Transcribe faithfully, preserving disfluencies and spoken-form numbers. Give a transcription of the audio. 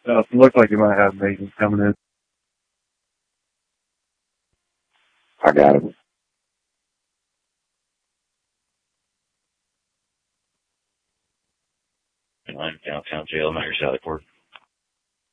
Uh, it looked like you might have maintenance coming in. I got him. I'm downtown jail, Myers Valley Port.